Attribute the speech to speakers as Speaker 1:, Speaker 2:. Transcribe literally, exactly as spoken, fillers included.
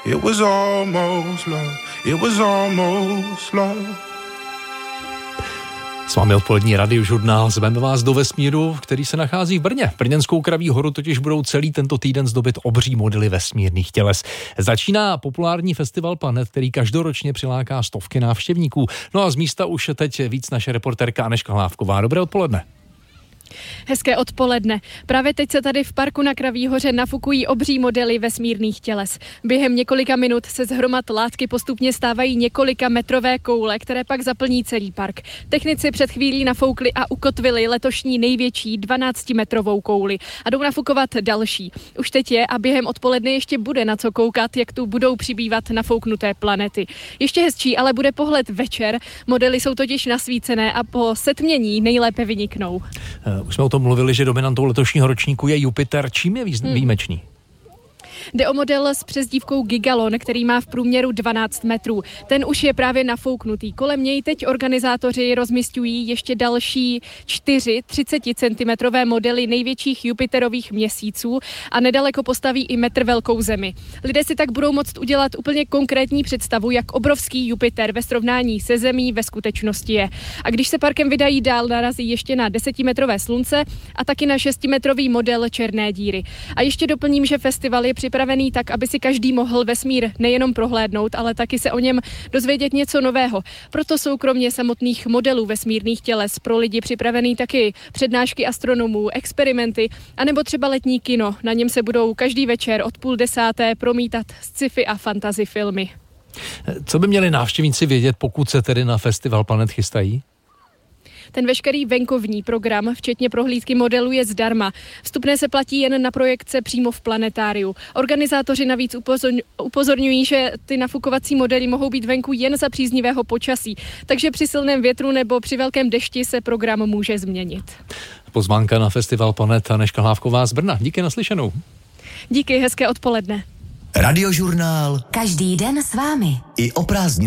Speaker 1: It was almost love. It was almost love.
Speaker 2: S vámi odpolední radiožurnál, zveme vás do vesmíru, který se nachází v Brně. Brněnskou Kraví horu totiž budou celý tento týden zdobit obří modely vesmírných těles. Začíná populární festival Planet, který každoročně přiláká stovky návštěvníků. No a z místa už teď víc naše reportérka Anežka Hlávková. Dobré odpoledne.
Speaker 3: Hezké odpoledne. Právě teď se tady v parku na Kraví hoře nafukují obří modely vesmírných těles. Během několika minut se z hromad látky postupně stávají několika metrové koule, které pak zaplní celý park. Technici před chvílí nafoukli a ukotvili letošní největší dvanáctimetrovou kouli a jdou nafukovat další. Už teď je a během odpoledne ještě bude na co koukat, jak tu budou přibývat nafouknuté planety. Ještě hezčí ale bude pohled večer. Modely jsou totiž nasvícené a po setmění nejlépe vyniknou.
Speaker 2: Už jsme o tom mluvili, že dominantou letošního ročníku je Jupiter. Čím je výjimečný? Hmm.
Speaker 3: Jde o model s přezdívkou Gigalon, který má v průměru dvanáct metrů. Ten už je právě nafouknutý. Kolem něj teď organizátoři rozmisťují ještě další čtyři třiceticentimetrové modely největších Jupiterových měsíců a nedaleko postaví i metr velkou Zemi. Lidé si tak budou moct udělat úplně konkrétní představu, jak obrovský Jupiter ve srovnání se Zemí ve skutečnosti je. A když se parkem vydají dál, narazí ještě na desetimetrové slunce a taky na šestimetrový model černé díry. A ještě doplním, že festival je připravený tak, aby si každý mohl vesmír nejenom prohlédnout, ale taky se o něm dozvědět něco nového. Proto jsou kromě samotných modelů vesmírných těles pro lidi připravený taky přednášky astronomů, experimenty, anebo třeba letní kino. Na něm se budou každý večer od půl desáté promítat sci-fi a fantasy filmy.
Speaker 2: Co by měli návštěvníci vědět, pokud se tedy na festival Planet chystají?
Speaker 3: Ten veškerý venkovní program, včetně prohlídky modelů, je zdarma. Vstupné se platí jen na projekce přímo v planetáriu. Organizátoři navíc upozorňují, že ty nafukovací modely mohou být venku jen za příznivého počasí, takže při silném větru nebo při velkém dešti se program může změnit. Pozvánka
Speaker 2: na festival Planet Anežka Hlávková z Brna. Díky, naslyšenou.
Speaker 3: Díky, hezké odpoledne.
Speaker 4: Radiožurnál.
Speaker 5: Každý den s vámi.
Speaker 4: I o prázdninách.